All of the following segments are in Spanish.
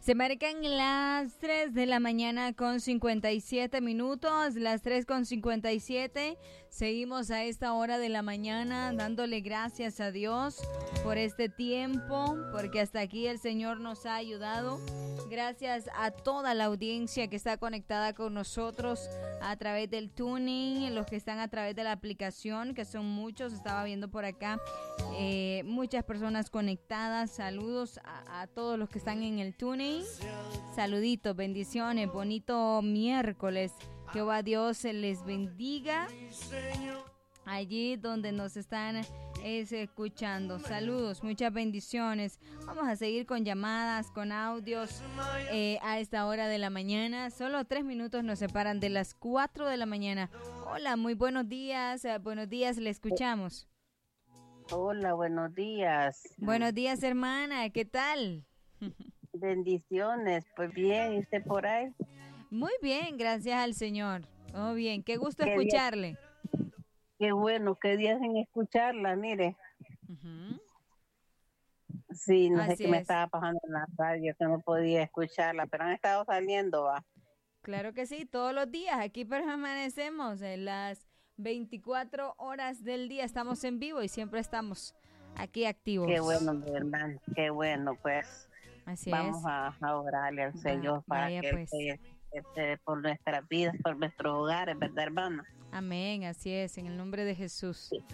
Se marcan las 3 de la mañana con 57 minutos, las 3 con 57. Seguimos a esta hora de la mañana dándole gracias a Dios por este tiempo, porque hasta aquí el Señor nos ha ayudado. Gracias a toda la audiencia que está conectada con nosotros a través del tuning, los que están a través de la aplicación, que son muchos, estaba viendo por acá muchas personas conectadas. Saludos a todos los que están en el tuning. Saluditos, bendiciones, bonito miércoles. Jehová Dios les bendiga allí donde nos están escuchando. Saludos, muchas bendiciones. Vamos a seguir con llamadas, con audios a esta hora de la mañana. Solo 3 minutos nos separan de las 4 de la mañana. Hola, muy buenos días. Buenos días, le escuchamos. Hola, buenos días. Buenos días, hermana. ¿Qué tal? Bendiciones. Pues bien, ¿y usted por ahí? Muy bien, gracias al Señor. Todo bien. Qué gusto escucharle. Qué bueno, qué días en escucharla, mire. Sí, no sé qué me estaba pasando en la radio, que no podía escucharla, pero han estado saliendo, ¿va? Claro que sí, todos los días. Aquí permanecemos en las 24 horas del día. Estamos en vivo y siempre estamos aquí activos. Qué bueno, mi hermano, qué bueno, pues. Así vamos a orarle al Señor para que pues. Él esté por nuestras vidas, por nuestros hogares, ¿verdad, hermano? Amén, así es, en el nombre de Jesús. Sí.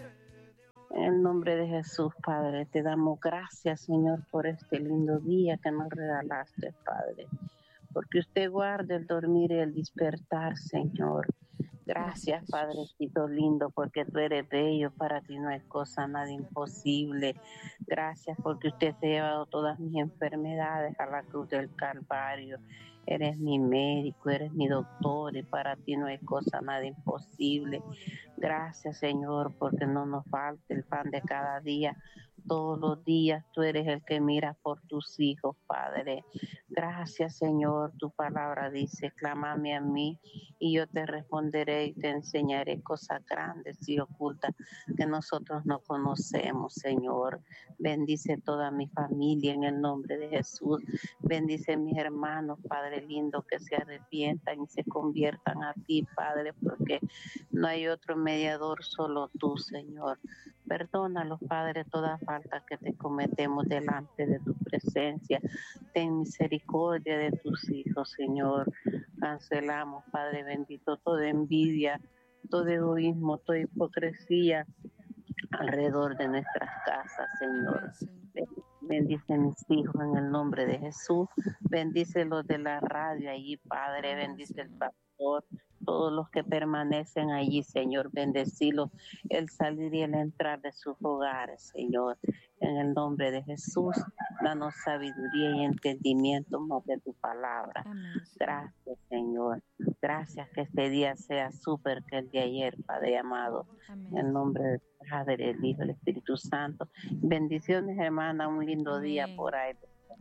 En el nombre de Jesús, Padre, te damos gracias, Señor, por este lindo día que nos regalaste, Padre. Porque usted guarda el dormir y el despertar, Señor. Gracias, Padrecito lindo, porque tú eres bello, para ti no hay cosa nada imposible. Gracias porque usted se ha llevado todas mis enfermedades a la cruz del Calvario. Eres mi médico, eres mi doctor y para ti no hay cosa nada imposible. Gracias, Señor, porque no nos falte el pan de cada día. Todos los días tú eres el que mira por tus hijos, Padre. Gracias, Señor. Tu palabra dice, clámame a mí y yo te responderé y te enseñaré cosas grandes y ocultas que nosotros no conocemos, Señor. Bendice toda mi familia en el nombre de Jesús. Bendice mis hermanos, Padre lindo, que se arrepientan y se conviertan a ti, Padre, porque no hay otro mediador, solo tú, Señor. Perdónalos, Padre, toda falta que te cometemos delante de tu presencia. Ten misericordia de tus hijos, Señor. Cancelamos, Padre bendito, toda envidia, todo egoísmo, toda hipocresía alrededor de nuestras casas, Señor. Bendice a mis hijos en el nombre de Jesús. Bendice los de la radio allí, Padre. Bendice el pastor, todos los que permanecen allí, Señor. Bendecilos el salir y el entrar de sus hogares, Señor. En el nombre de Jesús, danos sabiduría y entendimiento más de tu palabra. Gracias, Señor. Gracias que este día sea súper que el de ayer, Padre amado. En el nombre del Padre, el Hijo, el Espíritu Santo. Bendiciones, hermana. Un lindo día por ahí.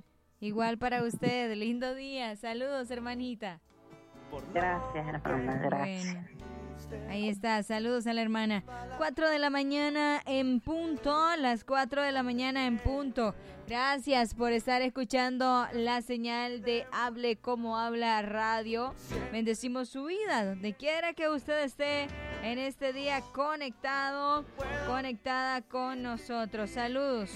Igual para usted, lindo día. Saludos, hermanita. Gracias, hermana. Gracias. Bueno. Ahí está, saludos a la hermana. 4 de la mañana en punto, las 4 de la mañana en punto. Gracias por estar escuchando la señal de Hable Como Habla Radio. Bendecimos su vida, donde quiera que usted esté en este día conectado, conectada con nosotros. Saludos.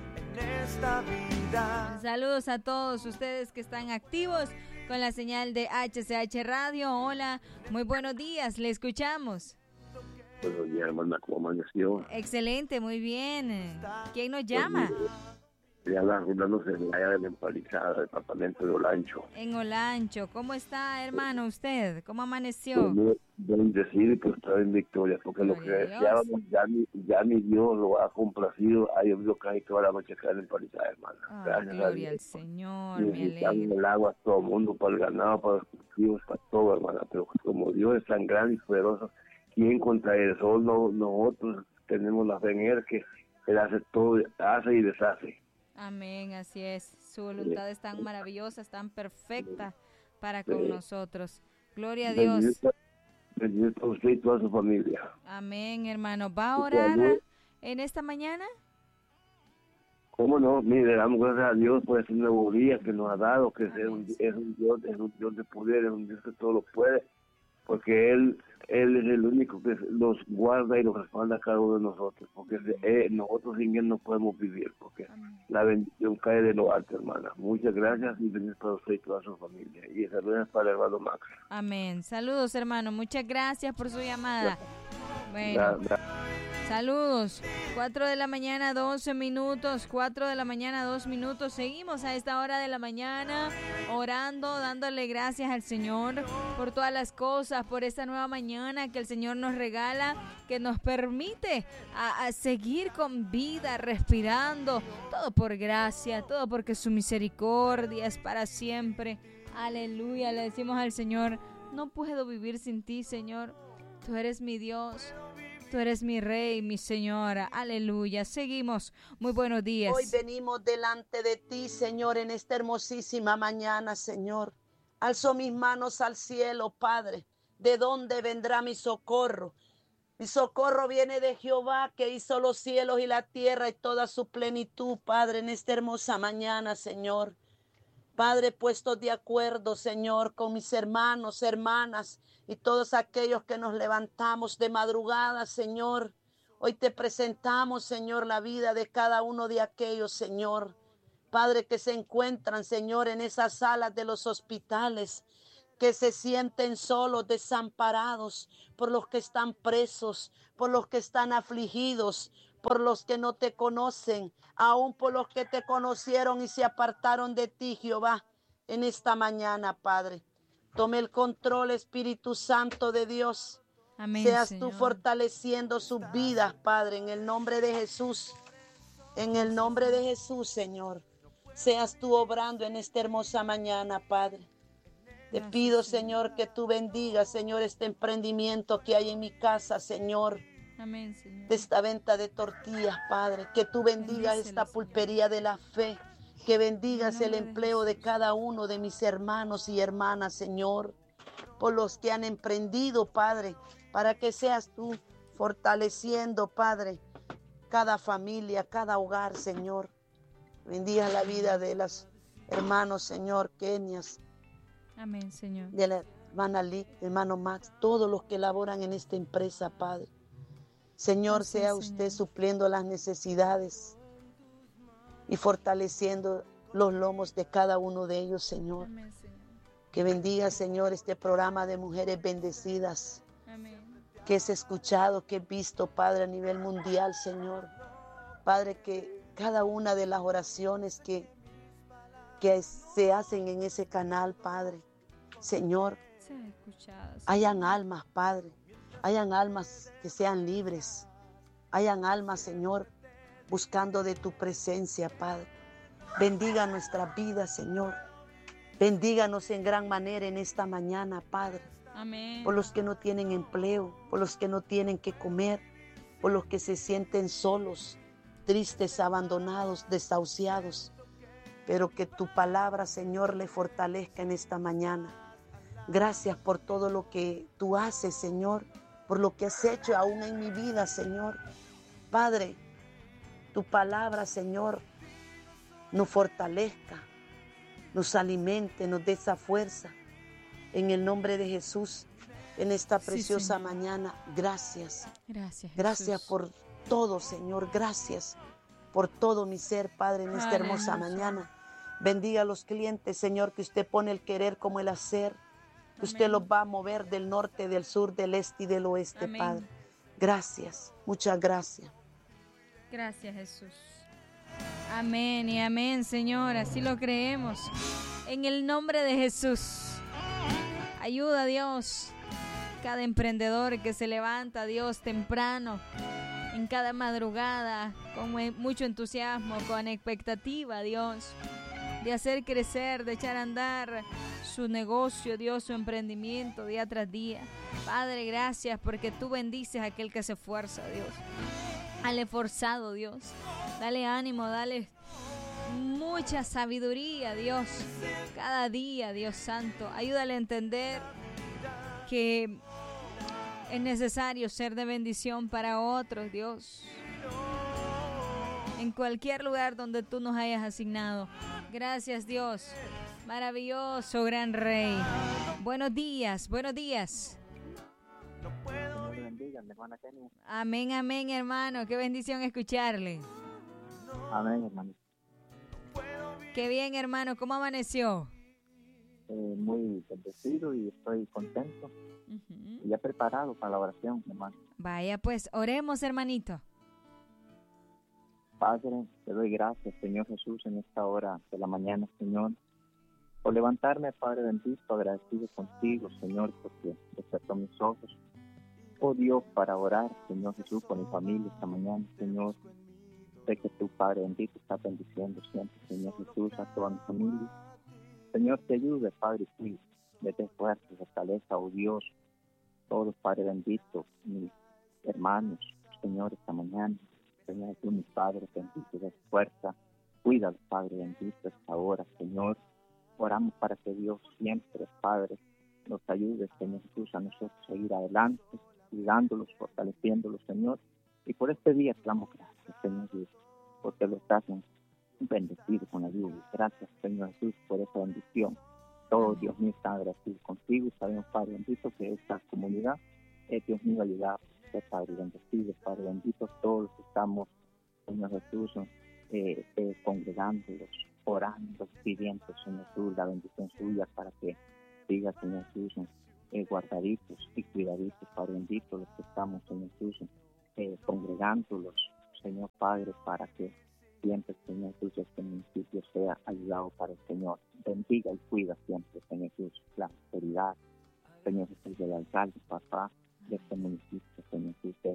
Saludos a todos ustedes que están activos con la señal de HCH Radio. Hola, muy buenos días, le escuchamos. Buenos días, hermana, ¿cómo amaneció? Excelente, muy bien. ¿Quién nos llama? Le habla Rolando Zelaya de la Empalizada, departamento de Olancho. En Olancho, ¿cómo está, hermano, usted? ¿Cómo amaneció? Bendecido y pues está en victoria, porque lo que deseábamos ya ni Dios lo ha complacido. Ha llovido casi toda la noche acá en la Empalizada, hermana. Gracias gloria a Dios. al Señor, Necesitamos el agua a todo el mundo, para el ganado, para los cultivos, para todo, hermana. Pero como Dios es tan grande y poderoso, ¿quién contra él? Solo nosotros tenemos la fe en él, que él hace todo, hace y deshace. Amén, así es. Su voluntad es tan maravillosa, es tan perfecta para con nosotros. Gloria a Dios. Bendito a usted y toda su familia. Amén, hermano. ¿Va a orar en esta mañana? ¿Cómo no? Mire, le damos gracias a Dios por este nuevo día que nos ha dado, que es un Dios de poder, es un Dios que todo lo puede, porque Él es el único que los guarda y los respalda a cada uno de nosotros, porque nosotros sin Él no podemos vivir, porque la bendición cae de lo alto, hermana. Muchas gracias y bendiciones para usted y toda su familia. Y saludos para el hermano Max. Amén. Saludos, hermano. Muchas gracias por su llamada. Bueno. Saludos, 4 de la mañana, 12 minutos, 4 de la mañana, 2 minutos. Seguimos a esta hora de la mañana orando, dándole gracias al Señor por todas las cosas, por esta nueva mañana que el Señor nos regala, que nos permite a seguir con vida, respirando, todo por gracia, todo porque su misericordia es para siempre. Aleluya, le decimos al Señor, no puedo vivir sin ti, Señor, tú eres mi Dios. Tú eres mi rey, mi señora. Aleluya. Seguimos. Muy buenos días. Hoy venimos delante de ti, Señor, en esta hermosísima mañana, Señor. Alzo mis manos al cielo, Padre. ¿De dónde vendrá mi socorro? Mi socorro viene de Jehová, que hizo los cielos y la tierra y toda su plenitud, Padre, en esta hermosa mañana, Señor. Padre, puestos de acuerdo, Señor, con mis hermanos, hermanas y todos aquellos que nos levantamos de madrugada, Señor. Hoy te presentamos, Señor, la vida de cada uno de aquellos, Señor. Padre, que se encuentran, Señor, en esas salas de los hospitales, que se sienten solos, desamparados, por los que están presos, por los que están afligidos, por los que no te conocen, aún por los que te conocieron y se apartaron de ti, Jehová, en esta mañana, Padre. Tome el control, Espíritu Santo de Dios. Amén, Seas Señor. tú fortaleciendo sus vidas, Padre, en el nombre de Jesús. En el nombre de Jesús, Señor. Seas tú obrando en esta hermosa mañana, Padre. Te pido, Señor, que tú bendigas, Señor, este emprendimiento que hay en mi casa, Señor. Amén, Señor. De esta venta de tortillas, Padre. Que tú bendigas esta pulpería de la fe. Que bendigas el empleo de cada uno de mis hermanos y hermanas, Señor. Por los que han emprendido, Padre. Para que seas tú fortaleciendo, Padre, cada familia, cada hogar, Señor. Bendiga la vida de los hermanos, Señor, Kenias. Amén, Señor. De la hermana Lick, hermano Max, todos los que laboran en esta empresa, Padre. Señor, Así, sea usted supliendo las necesidades y fortaleciendo los lomos de cada uno de ellos, Señor. Amén, Señor. Que bendiga, Señor, este programa de mujeres bendecidas. Amén. Que es escuchado, que es visto, Padre, a nivel mundial, Señor. Padre, que cada una de las oraciones que se hacen en ese canal, Padre, Señor, Sea escuchada, Señor. hayan almas, Padre, hayan almas que sean libres, hayan almas, Señor, buscando de tu presencia, Padre. Bendiga nuestras vidas, Señor. Bendíganos en gran manera en esta mañana, Padre. Amén. Por los que no tienen empleo, por los que no tienen que comer, por los que se sienten solos, tristes, abandonados, desahuciados. Pero que tu palabra, Señor, le fortalezca en esta mañana. Gracias por todo lo que tú haces, Señor, por lo que has hecho aún en mi vida, Señor. Padre, tu palabra, Señor, nos fortalezca, nos alimente, nos dé esa fuerza. En el nombre de Jesús, en esta preciosa mañana, gracias. Gracias, Jesús. Gracias por todo, Señor. Gracias por todo mi ser, Padre, en esta hermosa mañana. Bendiga a los clientes, Señor, que usted pone el querer como el hacer. Que usted los va a mover del norte, del sur, del este y del oeste, Amén. Padre. Gracias, muchas gracias. Gracias, Jesús. Amén y amén, Señor. Así lo creemos. En el nombre de Jesús. Ayuda, Dios. Cada emprendedor que se levanta, Dios, temprano, en cada madrugada, con mucho entusiasmo, con expectativa, Dios, de hacer crecer, de echar a andar su negocio, Dios, su emprendimiento día tras día. Padre, gracias porque tú bendices a aquel que se esfuerza, Dios. Al esforzado, Dios. Dale ánimo, dale mucha sabiduría, Dios. Cada día, Dios Santo. Ayúdale a entender que es necesario ser de bendición para otros, Dios. en cualquier lugar donde tú nos hayas asignado. Gracias, Dios. Maravilloso, gran Rey. Buenos días, buenos días. Señor le bendiga, mi hermana Kenia. Amén, amén, hermano. Qué bendición escucharle. Amén, hermano. Qué bien, hermano. ¿Cómo amaneció? Muy bendecido y estoy contento y ya preparado para la oración, hermano. Vaya, pues, oremos, hermanito. Padre, te doy gracias, Señor Jesús, en esta hora de la mañana, Señor, por levantarme, Padre bendito, agradecido contigo, Señor, porque despertó mis ojos. Oh Dios, para orar, Señor Jesús, con mi familia esta mañana, Señor. Sé que tu Padre bendito está bendiciendo siempre, Señor Jesús, a toda mi familia. Señor, te ayude, Padre, y le dé fuerza, fortaleza, oh Dios, todos, Padre bendito, mis hermanos, Señor, esta mañana. Señor, tú, mis padres benditos, de fuerza, cuídalo, Padre bendito, esta hora, Señor. Oramos para que Dios siempre, Padre, nos ayude, Señor Jesús, a nosotros seguir adelante, cuidándolos, fortaleciéndolos, Señor. Y por este día damos gracias, Señor Jesús, porque los hacen bendecidos con la lluvia. Gracias, Señor Jesús, por esa bendición. Todo, Dios mío, está agradecido contigo y sabemos, Padre bendito, que esta comunidad es, Dios mío, ayudada. Padre bendecido, Padre bendito, todos los que estamos, Señor Jesús, congregándolos, orando, pidiendo, Señor Jesús, la bendición suya para que siga, Señor Jesús, guardaditos y cuidaditos, Padre bendito, los que estamos, Señor Jesús, congregándolos, Señor Padre, para que siempre, Señor Jesús, este municipio sea ayudado para el Señor. Bendiga y cuida siempre, Señor Jesús, la prosperidad, Señor Jesús, del alcalde, papá, de este municipio, Señor Jesús,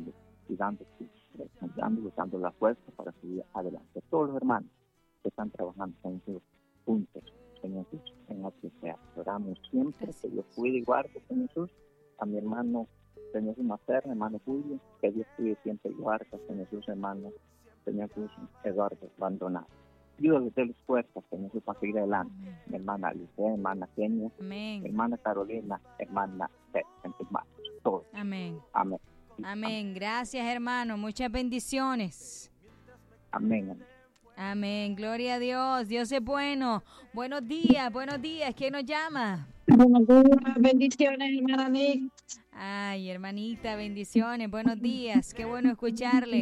dando la fuerza para seguir adelante. Todos los hermanos que están trabajando, Señor Jesús, juntos, Señor Jesús, en la que sea. Oramos siempre que Dios cuide y guarde, Señor Jesús, a mi hermano, Señor Jesús Materna, hermano Julio, que Dios cuide siempre y guarde, Señor Jesús, hermano, Señor Jesús, Eduardo Abandonado. Ayúdales de las fuerzas, Señor Jesús, para seguir adelante. Mi hermana Alicia, hermana Kenia, mi hermana Carolina, hermana en tus manos. Todos. Amén. Amén. Amén. Gracias, hermano. Muchas bendiciones. Amén. Amén. Gloria a Dios. Dios es bueno. Buenos días, buenos días. ¿Quién nos llama? Buenos días, bendiciones, hermana Nick. Ay, hermanita, bendiciones. Buenos días. Qué bueno escucharle.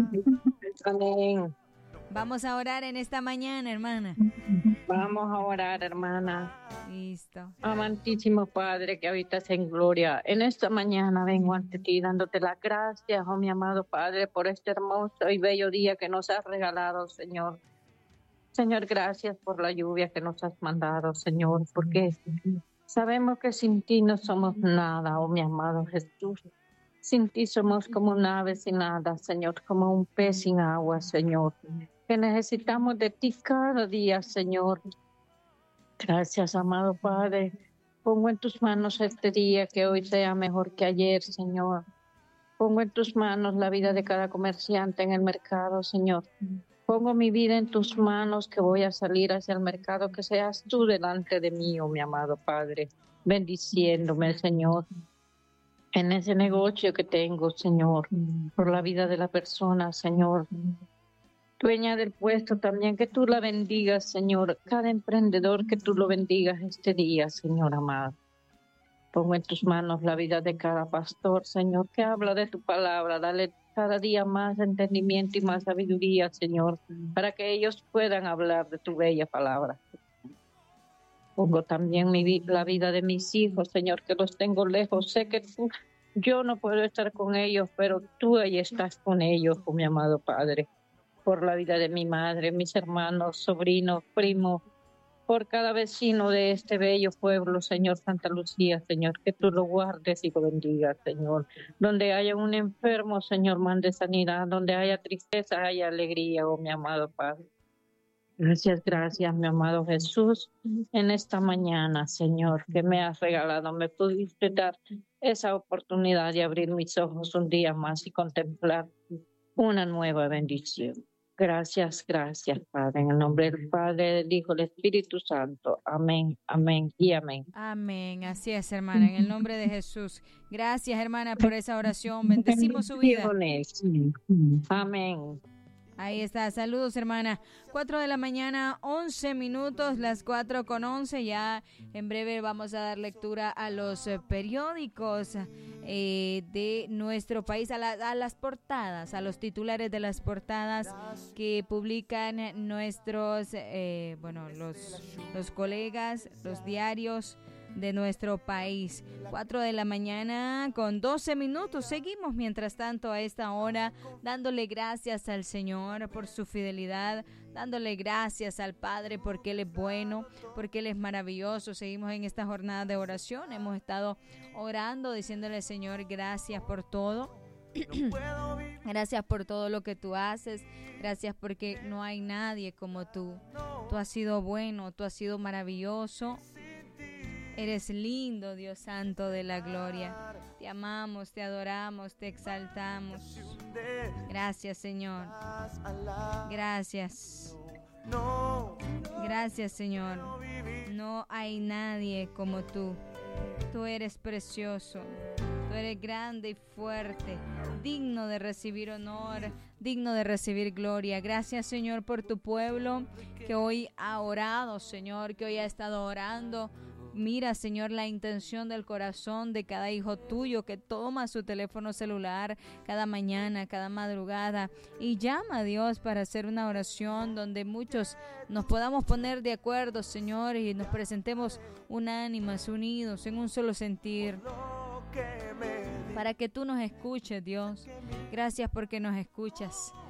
Amén. Vamos a orar en esta mañana, hermana. Vamos a orar, hermana. Listo. Amantísimo Padre que habitas en gloria, en esta mañana vengo ante ti dándote las gracias, oh mi amado Padre, por este hermoso y bello día que nos has regalado, Señor. Señor, gracias por la lluvia que nos has mandado, Señor, porque sabemos que sin ti no somos nada, oh mi amado Jesús. Sin ti somos como un ave sin nada, Señor, como un pez sin agua, Señor. Que necesitamos de ti cada día, Señor. Gracias, amado Padre. Pongo en tus manos este día, que hoy sea mejor que ayer, Señor. Pongo en tus manos la vida de cada comerciante en el mercado, Señor. Pongo mi vida en tus manos, que voy a salir hacia el mercado, que seas tú delante de mí, oh mi amado Padre, bendiciéndome, Señor, en ese negocio que tengo, Señor, por la vida de la persona, Señor. Dueña del puesto también, que tú la bendigas, Señor. Cada emprendedor, que tú lo bendigas este día, Señor amado. Pongo en tus manos la vida de cada pastor, Señor, que habla de tu palabra. Dale cada día más entendimiento y más sabiduría, Señor, para que ellos puedan hablar de tu bella palabra. Pongo también la vida de mis hijos, Señor, que los tengo lejos. Sé que yo no puedo estar con ellos, pero tú ahí estás con ellos, oh mi amado Padre. Por la vida de mi madre, mis hermanos, sobrinos, primos, por cada vecino de este bello pueblo, Señor Santa Lucía, Señor, que tú lo guardes y lo bendigas, Señor. Donde haya un enfermo, Señor, mande sanidad. Donde haya tristeza, haya alegría, oh mi amado Padre. Gracias, mi amado Jesús, en esta mañana, Señor, que me has regalado. Me pudiste dar esa oportunidad de abrir mis ojos un día más y contemplar una nueva bendición. Gracias, Padre, en el nombre del Padre, del Hijo, del Espíritu Santo. Amén, amén y amén. Amén, así es, hermana, en el nombre de Jesús. Gracias, hermana, por esa oración. Bendecimos su vida. Amén. Ahí está, saludos hermana. 4 de la mañana, 11 minutos, las 4:11. Ya en breve vamos a dar lectura a los periódicos de nuestro país, a las portadas, a los titulares de las portadas que publican nuestros, los colegas, los diarios de nuestro país. 4 de la mañana con 12 minutos. Seguimos mientras tanto a esta hora dándole gracias al Señor por su fidelidad, dándole gracias al Padre porque Él es bueno, porque Él es maravilloso. Seguimos en esta jornada de oración. Hemos estado orando, diciéndole al Señor gracias por todo. Gracias por todo lo que tú haces. Gracias porque no hay nadie como tú. Tú has sido bueno, tú has sido maravilloso. Eres lindo, Dios Santo de la gloria. Te amamos, te adoramos, te exaltamos. Gracias, Señor. Gracias. Gracias, Señor. No hay nadie como tú. Tú eres precioso. Tú eres grande y fuerte, digno de recibir honor, digno de recibir gloria. Gracias, Señor, por tu pueblo que hoy ha orado, Señor, que hoy ha estado orando. Mira, Señor, la intención del corazón de cada hijo tuyo que toma su teléfono celular cada mañana, cada madrugada y llama a Dios para hacer una oración donde muchos nos podamos poner de acuerdo, Señor, y nos presentemos unánimes, unidos, en un solo sentir, para que tú nos escuches, Dios. Gracias porque nos escuchas.